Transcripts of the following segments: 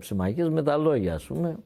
ψημαχίες με τα λόγια, ας πούμε.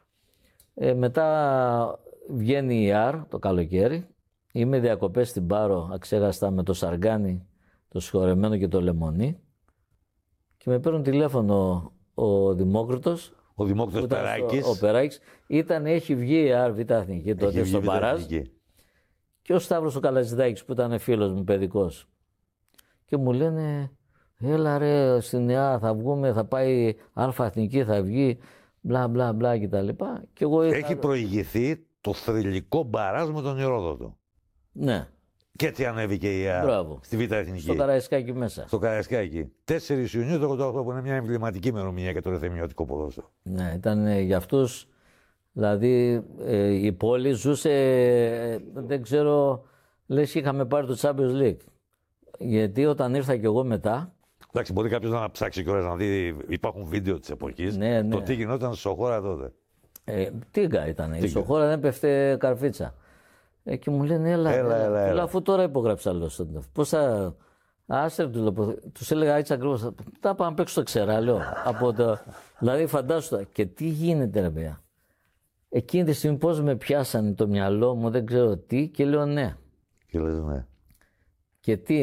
Μετά βγαίνει η ΑΡ το καλοκαίρι. Είμαι διακοπές στην Πάρο, αξέχαστα με το Σαργάνι, το συγχωρεμένο και το Λεμονί. Και με παίρνουν τηλέφωνο ο Δημόκριτος. Ο Δημόκριτος Περάκης. Ο Περάκης. Έχει βγει η ΑΡ Β' Εθνική τότε στο Παράζ. Και ο Σταύρος ο Καλατζηδάκης που ήταν φίλος μου παιδικός. Και μου λένε, έλα ρε στη Νεά θα βγούμε, θα πάει Α' Εθνική, θα βγει, μπλα μπλα μπλα κτλ. Και εγώ έχει προηγηθεί το θρυλικό Μπαράζ με τον Ηρόδοτο. Ναι. Και έτσι ανέβηκε η ΑΡ στη Β' Εθνική. Στο Καραϊσκάκι μέσα. Στο Καραϊσκάκι. 4 Ιουνίου το 1988 που είναι μια εμβληματική ημερομηνία για το ρεθεμιωτικό ποδόσφαιρο. Ναι, ήταν για αυτούς. Δηλαδή η πόλη ζούσε, δεν ξέρω, λες είχαμε πάρει το Champions League. Γιατί όταν ήρθα κι εγώ μετά. Εντάξει, μπορεί κάποιος να ψάξει κιόλας να δει, υπάρχουν βίντεο της εποχής. Ναι, ναι. Το τι γινόταν στη Σοχώρα τότε. Τίγκα ήταν. Η Σοχώρα δεν πέφτε καρφίτσα. Και μου λένε, έλα. Αφού τώρα υπογράψα άλλο. Πώς θα. Άσε, τους έλεγα έτσι ακριβώς. Θα πάμε να παίξω στο Ξεράλαιο. Δηλαδή, φαντάσου. Και τι γίνεται, ρε παιδιά. Εκείνη τη στιγμή πώς με πιάσανε το μυαλό μου, δεν ξέρω τι, και λέω ναι. Και λες ναι. Και τι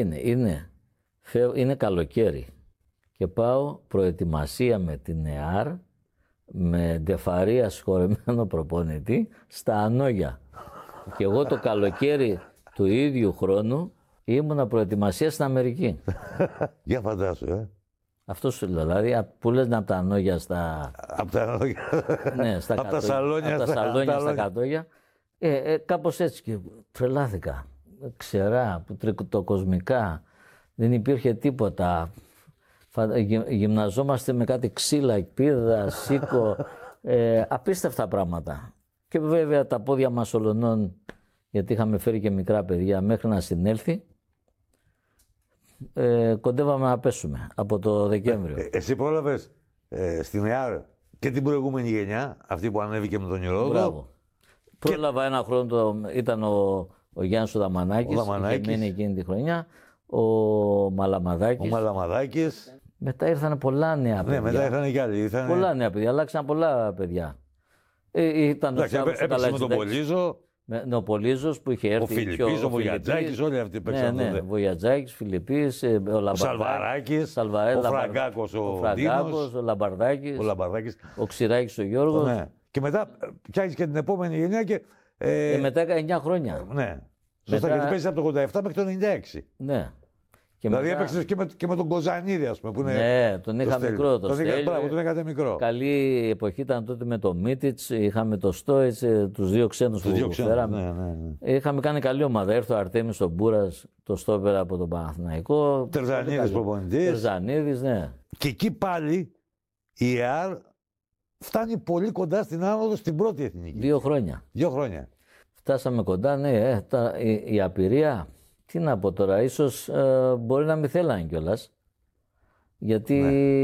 είναι καλοκαίρι. Και πάω προετοιμασία με την ΕΑΡ, με Ντεφαρία συγχωρεμένο προπονητή, στα Ανόγια. Και εγώ το καλοκαίρι του ίδιου χρόνου ήμουνα προετοιμασία στην Αμερική. Για φαντάσου, Αυτό σου λέω, δηλαδή που λες να από τα Ανόγια στα... Από τα Ανόγια. Ναι, στα από τα Σαλόνια στα Κατόγια. Κάπως έτσι και τρελάθηκα. Ξερά, τριτοκοσμικά, δεν υπήρχε τίποτα. Γυμναζόμαστε με κάτι ξύλα, πίδα, σίκο, απίστευτα πράγματα. Και βέβαια τα πόδια μας ολονών, γιατί είχαμε φέρει και μικρά παιδιά, μέχρι να συνέλθει, κοντεύαμε να πέσουμε από το Δεκέμβριο. Εσύ πρόλαβες στην ΕΑΡ και την προηγούμενη γενιά, αυτή που ανέβηκε με τον Ηρόδοτο. Μπράβο. Πρόλαβα ένα χρόνο, ήταν ο Γιάννης ο Δαμανάκης, είχε μείνει εκείνη τη χρονιά, ο Μαλαμαδάκης. Μετά ήρθαν πολλά νέα παιδιά. Ναι, μετά ήρθαν και άλλοι. Πολλά νέα παιδιά, αλλάξαν πολλά παιδιά. Ήταν έπαιξε με τον Πολύζο. Ο Πολύζος που είχε έρθει. Ο Φιλιππής, ο Βοιατζάκης, όλοι αυτοί παίξαν. Ναι, Βοιατζάκης, Φιλιππής, ο Σαλβαράκης, ο Φραγκάκος, ο Λαμπαρδάκης, ο Ξηράκης ο Γιώργος. Ναι. Και μετά πιάνεις και την επόμενη γενιά και... μετά 9 χρόνια. Ναι. Σωστά, γιατί παίζεις από το 87 μέχρι το 96. Ναι. Και δηλαδή έπαιξες και με τον Κοζανίδη, ας πούμε. Που είναι ναι, τον είχα μικρό. Τον είχατε μικρό. Καλή εποχή ήταν τότε με το Μίτιτς, είχαμε το Στόιτς, τους δύο ξένους που φέραμε. Ναι. Είχαμε κάνει καλή ομάδα. Έρθει ο Αρτέμις ο Μπούρας, το στόπερα από τον Παναθηναϊκό. Τερζανίδης προπονητής. Τερζανίδης, ναι. Και εκεί πάλι η ΕΑΡ φτάνει πολύ κοντά στην άνοδο στην πρώτη εθνική. 2 χρόνια. 2 χρόνια. Φτάσαμε κοντά, ναι. Η απειρία. Τι να πω τώρα, ίσως μπορεί να μην θέλανε κιόλας. Γιατί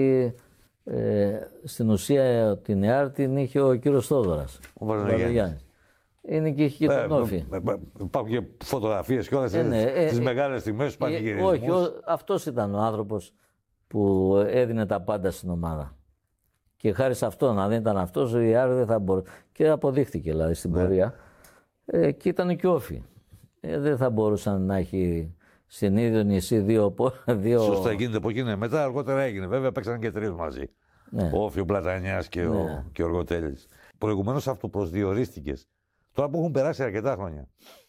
στην ουσία την ΕΑΡ την είχε ο κύριος Θόδωρας. Ο Βαρδαγιάννης. Είναι και είχε και τον Όφη. Υπάρχουν και φωτογραφίες και όλες τις μεγάλες στιγμές του πανηγυρισμούς. Όχι, αυτός ήταν ο άνθρωπος που έδινε τα πάντα στην ομάδα. Και χάρη σε αυτόν, αν δεν ήταν αυτός, η ΕΑΡ δεν θα μπορούσε. Και αποδείχτηκε δηλαδή στην πορεία. Και ήταν και Όφη. Δεν θα μπορούσαν να έχει στην ίδιο νησί δύο... Σωστά, εκείνη την εποχή, ναι. Μετά αργότερα έγινε. Βέβαια παίξαν και 3 μαζί. Ναι. Ο Όφη, ο Πλατανιάς και ο Οργοτέλης. Προηγουμένως αυτοπροσδιορίστηκες. Τώρα που έχουν περάσει αρκετά χρόνια.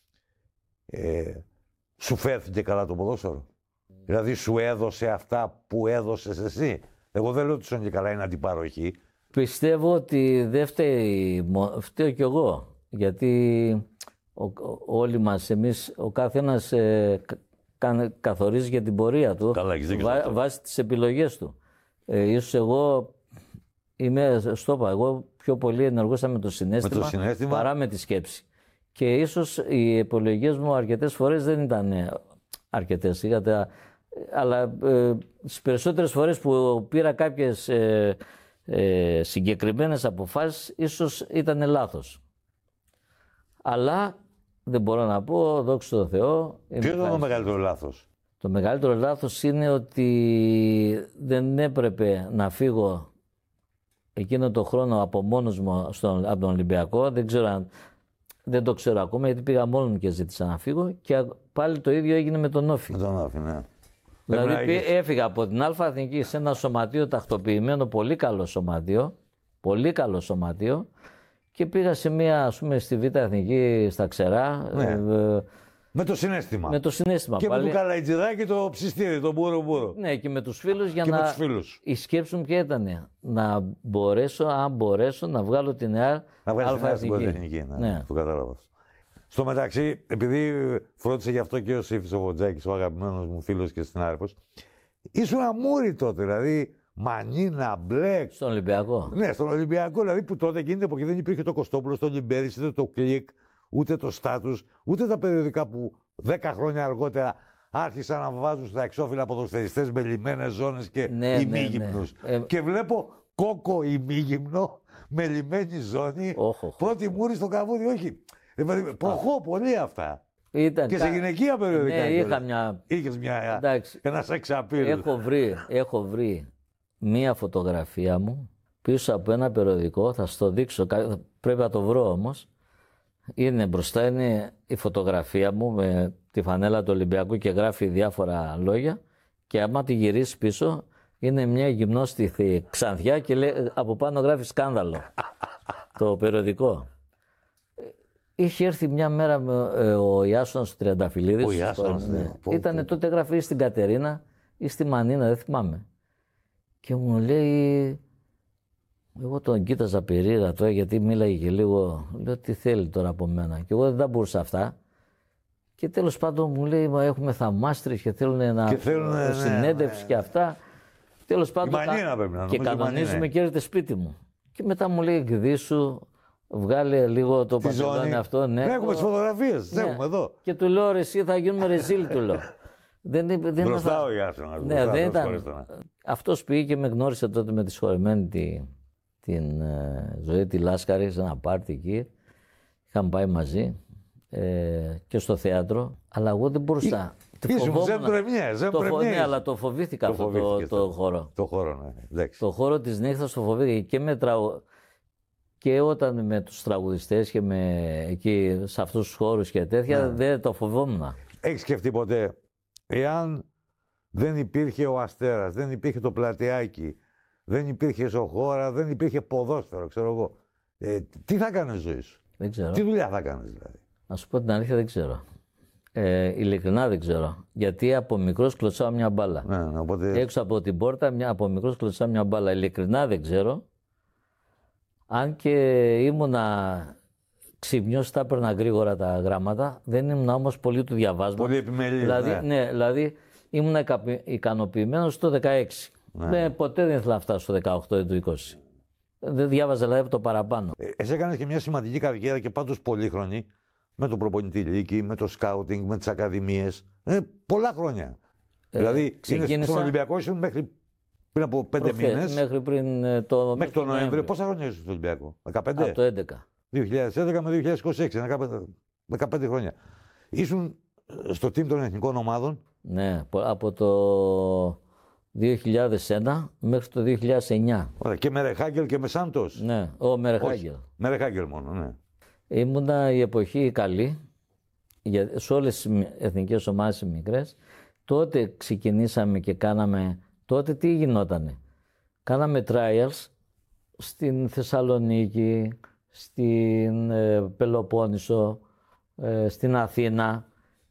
Σου φέρθηκε καλά το ποδόσφαιρο. Δηλαδή σου έδωσε αυτά που έδωσες εσύ. Εγώ δεν λέω ότι σου είναι και καλά, είναι αντιπαροχή. Πιστεύω ότι δεν φταίω κι εγώ. Γιατί όλοι μας, εμείς, ο καθένας καθορίζει για την πορεία του βάσει τις επιλογές του. Ίσως εγώ εγώ πιο πολύ ενεργούσα με το συναίσθημα παρά με τη σκέψη. Και ίσως οι επιλογές μου αρκετές φορές δεν ήταν αρκετές. Αλλά τις περισσότερες φορές που πήρα κάποιες συγκεκριμένες αποφάσεις ίσως ήταν λάθος. Αλλά δεν μπορώ να πω, δόξα τω Θεώ. Ποιο ήταν το μεγαλύτερο λάθος? Το μεγαλύτερο λάθος είναι ότι δεν έπρεπε να φύγω εκείνο το χρόνο από μόνος μου από τον Ολυμπιακό, δεν το ξέρω ακόμα γιατί πήγα μόνος μου και ζήτησα να φύγω και πάλι το ίδιο έγινε με τον Όφη. Με τον Όφη, ναι. Δηλαδή έφυγα από την Α' Εθνική σε ένα σωματείο τακτοποιημένο, πολύ καλό σωματείο και πήγα σε μια, ας πούμε, στη Β' Εθνική στα Ξερά. Ναι. Με το συναίσθημα. Με το συναίσθημα. Και πάλι. με το καλαϊτζιδάκι το ψιστήρι, το μπούρο. Ναι, και με τους φίλους για και να. Με τους φίλους. Η σκέψη μου ποια ήταν, να μπορέσω, αν μπορέσω, να βγάλω την ΑΕΑ. Να βγάλει την Εθνική. Ναι. Το κατάλαβα. Στο μεταξύ, επειδή φρόντισε γι' αυτό και ο Σύφης ο Βοτζάκης, ο αγαπημένος μου φίλος και συνάδελφος, ήσουν αμούρη τότε, δηλαδή Μανίνα, Μπλεκ. Στον Ολυμπιακό. Ναι, στον Ολυμπιακό, δηλαδή που τότε εκείνη την εποχή δεν υπήρχε το Κωστόπουλο, το Λιμπέρις, ούτε το Κλικ, ούτε το Στάτους, ούτε τα περιοδικά που 10 χρόνια αργότερα άρχισαν να βάζουν στα εξώφυλλα ποδοσφαιριστές με λιμένες ζώνες και ημίγυμνους. Και βλέπω κόκο ημίγυμνο με λιμένη ζώνη, πρώτη μούρη στο καβούρι, όχι. Προχώ πολύ αυτά. Ήταν και σε γυναικεία περιοδικά. Ναι, είχα μια. Είχες ένα σεξαπίλ. Έχω βρει μία φωτογραφία μου πίσω από ένα περιοδικό. Θα στο δείξω. Πρέπει να το βρω όμως. Είναι μπροστά, είναι η φωτογραφία μου με τη φανέλα του Ολυμπιακού και γράφει διάφορα λόγια. Και άμα τη γυρίσει πίσω, είναι μια γυμνόστιχη ξανθιά και λέει, από πάνω γράφει σκάνδαλο. Το περιοδικό. Είχε έρθει μια μέρα ο Ιάσονας Τριανταφυλλίδης. Ο Ιάσονας, ναι. Ήτανε τότε γραφή στην Κατερίνα ή στη Μανίνα, δεν θυμάμαι. Και μου λέει, εγώ τον κοίταζα περίεργα τώρα γιατί μίλαγε και λίγο, λέω τι θέλει τώρα από μένα. Και εγώ δεν τα μπορούσα αυτά. Και τέλος πάντων μου λέει, μα έχουμε θαυμάστρες και θέλουν να συνέντευξη και αυτά. Τέλος πάντων και κανονίζουμε και έρχεται σπίτι μου. Και μετά μου λέει, εκδίσου. Βγάλε λίγο το παντελόνι αυτό, ναι. Έχουμε τις φωτογραφίες, έχουμε εδώ. Και του λέω, ρε, εσύ θα γίνουμε ρεζίλ, του λέω. Μπροστά ο Ιάσονας. Ναι, δεν ήταν. Αυτός πήγε και με γνώρισε τότε με τη συγχωρεμένη την Ζωή τη Λάσκαρη, σε ένα πάρτι εκεί. Είχαμε πάει μαζί και στο θέατρο, αλλά εγώ δεν μπορούσα. Ναι, αλλά το φοβήθηκα αυτό το χώρο. Το χώρο, ναι. Το χώρο της νύχτας το φοβήθηκα και με Και όταν με τους τραγουδιστές και εκεί σε αυτούς τους χώρους και τέτοια, δεν το φοβόμουν. Έχεις σκεφτεί ποτέ, εάν δεν υπήρχε ο Αστέρας, δεν υπήρχε το Πλατεάκι, δεν υπήρχε Ζωχώρα, δεν υπήρχε ποδόσφαιρο, ξέρω εγώ, τι θα κάνεις ζωή σου? Δεν ξέρω. Τι δουλειά θα κάνεις δηλαδή? Να σου πω την αλήθεια, δεν ξέρω. Ειλικρινά δεν ξέρω. Γιατί από μικρός κλωτσάω μια μπάλα. Ναι, οπότε... Έξω από την πόρτα, από μικρός κλωτσάω μια μπάλα. Ειλικρινά δεν ξέρω. Αν και ήμουνα ξυπνιός, τα έπαιρνα γρήγορα τα γράμματα, δεν ήμουνα όμως πολύ του διαβάσματος. Πολύ επιμελής, δηλαδή ήμουνα ικανοποιημένος στο 16. Ναι. Ποτέ δεν ήθελα να φτάσω στο 18 ή το 20. Δεν διάβαζα δηλαδή το παραπάνω. Εσύ έκανες και μια σημαντική καριέρα και πάντως πολύχρονη, με το προπονητή Λύκη, με το σκάουτινγκ, με τις ακαδημίες. Πολλά χρόνια. Δηλαδή, στον Ολυμπιακό ήσουν μέχρι... Πριν από 5 μήνες. Μέχρι μέχρι τον Νοέμβριο. Πόσα χρόνια ήσουν στο Ολυμπιακό? 15. Από το 11. 2011 με 2026. 15 χρόνια. Ήσουν στο team των εθνικών ομάδων. Ναι, από το 2001 μέχρι το 2009. Ωραία. Και με Ρεχάγκελ και με Σάντος. Ναι, με Ρεχάγκελ. Με Ρεχάγκελ μόνο, ναι. Ήμουνα η εποχή καλή. Σε όλες τις εθνικές ομάδες οι μικρές. Τότε ξεκινήσαμε και κάναμε... Τότε τι γινότανε? Κάναμε trials στην Θεσσαλονίκη, στην Πελοπόννησο, στην Αθήνα,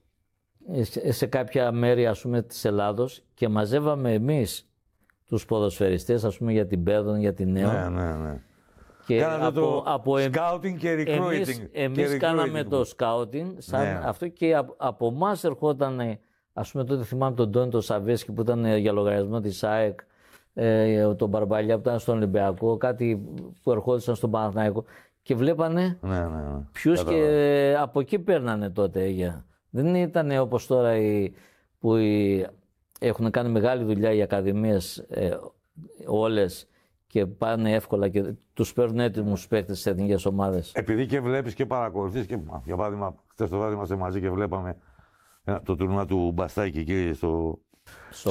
σε κάποια μέρη ας πούμε της Ελλάδος και μαζεύαμε εμείς τους ποδοσφαιριστές ας πούμε για την Πέδων, για την Νέο. Ναι. Και κάναμε scouting και recruiting. Εμείς κάναμε το scouting αυτό και από εμάς ερχόταν. Ας πούμε τότε θυμάμαι τον Τόνι τον Σαβέσκι που ήταν για λογαριασμό της ΑΕΚ, τον Μπαρμπαλιά που ήταν στον Ολυμπιακό, κάτι που ερχόντουσαν στον Παναθηναϊκό και βλέπανε ποιους και από εκεί παίρνανε τότε. Δεν ήταν όπως τώρα που έχουν κάνει μεγάλη δουλειά οι ακαδημίες όλες και πάνε εύκολα και τους παίρνουν έτοιμους παίκτες στις εθνικές ομάδες. Επειδή και βλέπεις και παρακολουθείς και για παράδειγμα χθες το βράδυ είμαστε μαζί και βλέπαμε το τουρνουά του Μπαστάκη εκεί στο